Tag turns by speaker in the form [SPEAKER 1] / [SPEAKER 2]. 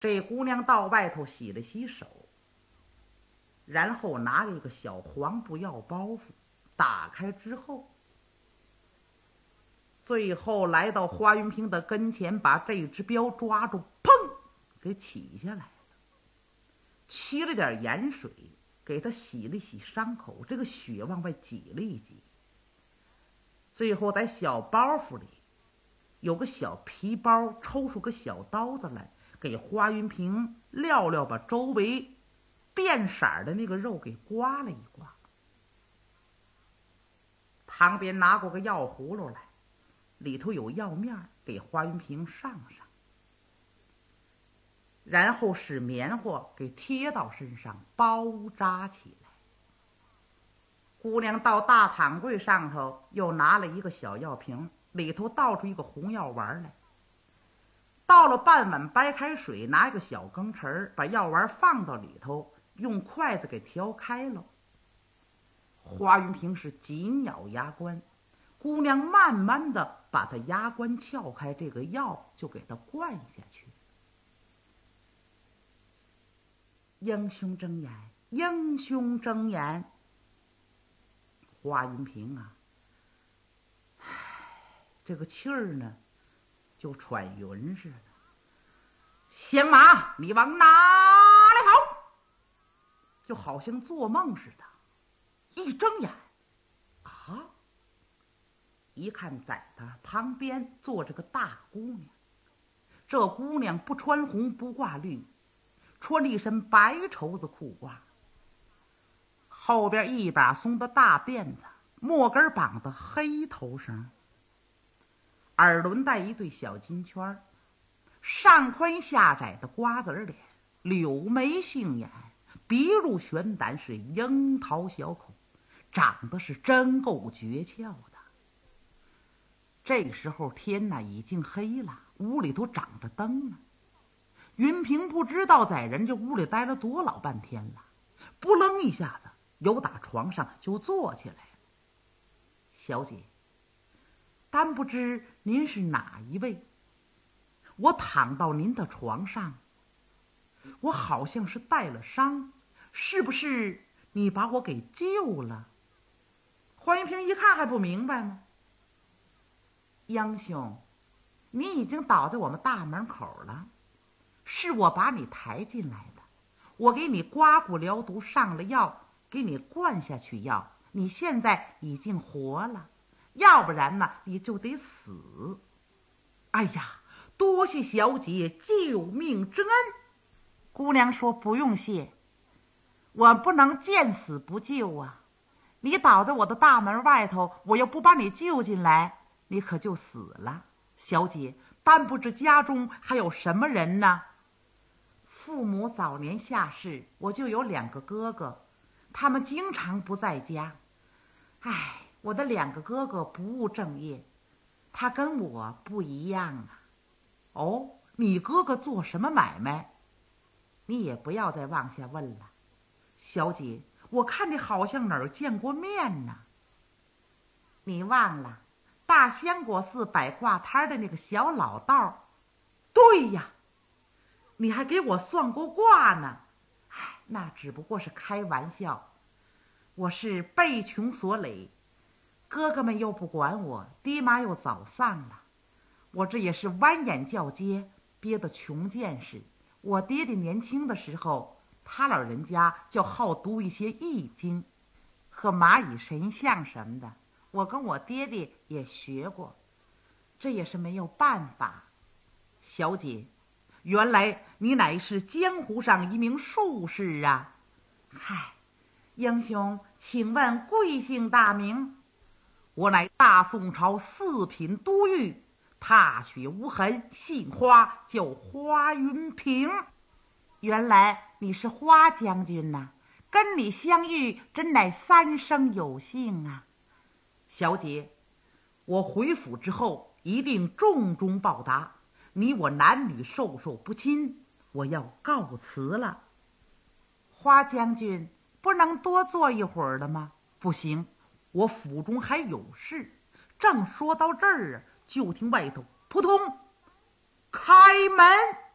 [SPEAKER 1] 这姑娘到外头洗了洗手，然后拿了一个小黄布药包袱，打开之后，最后来到花云平的跟前，把这只镖抓住，砰，给起下来了，沏了点盐水，给他洗了洗伤口，这个血往外挤了一挤。最后在小包袱里有个小皮包，抽出个小刀子来，给花云平料料，把周围变色的那个肉给刮了一刮。旁边拿过个药葫芦来，里头有药面，给花云平上上，然后使棉花给贴到身上，包扎起来。姑娘到大躺柜上头又拿了一个小药瓶，里头倒出一个红药丸来，倒了半碗白开水，拿一个小羹匙，把药丸放到里头，用筷子给调开了。花云平是紧咬牙关，姑娘慢慢的把她牙关撬开，这个药就给她灌下去。英雄睁眼，英雄睁眼。花云平啊，这个气儿呢就喘匀似的。相马，你往哪里跑？就好像做梦似的。一睁眼啊，一看在他旁边坐着个大姑娘。这姑娘不穿红不挂绿，穿了一身白绸子裤褂，后边一把松的大辫子，末根绑的黑头绳，耳轮戴一对小金圈，上宽下窄的瓜子脸，柳眉杏眼，鼻入悬胆，是樱桃小口，长得是真够诀窍的。这时候天呐已经黑了，屋里头长着灯呢。云平不知道在人家屋里待了多老半天了，不楞一下子由打床上就坐起来了。小姐，单不知您是哪一位？我躺到您的床上，我好像是带了伤，是不是你把我给救了？黄云平一看还不明白吗？英雄，你已经倒在我们大门口了，是我把你抬进来的，我给你刮骨疗毒上了药，给你灌下去药，你现在已经活了，要不然呢你就得死。哎呀，多谢小姐救命之恩。姑娘说，不用谢，我不能见死不救啊，你倒在我的大门外头，我又不把你救进来，你可就死了。小姐，单不知家中还有什么人呢？父母早年下世，我就有2个哥哥，他们经常不在家。唉，我的2个哥哥不务正业，他跟我不一样啊。哦，你哥哥做什么买卖？你也不要再往下问了。小姐，我看你好像哪儿见过面呢？你忘了大香果寺摆挂摊的那个小老道？对呀，你还给我算过卦呢。唉，那只不过是开玩笑，我是被穷所累，哥哥们又不管我，爹妈又早丧了，我这也是弯眼较接，憋得穷见识。我爹爹年轻的时候，他老人家就好读一些易经和蚂蚁神相什么的，我跟我爹爹也学过，这也是没有办法。小姐，原来你乃是江湖上一名术士啊。嗨，英雄，请问贵姓大名？我乃大宋朝4品都尉，踏雪无痕，姓花，叫花云平。原来你是花将军呐，跟你相遇真乃3生有幸啊。小姐，我回府之后一定重重报答，你我男女授受不亲，我要告辞了。花将军，不能多坐一会儿了吗？不行，我府中还有事。正说到这儿啊，就听外头扑通开门。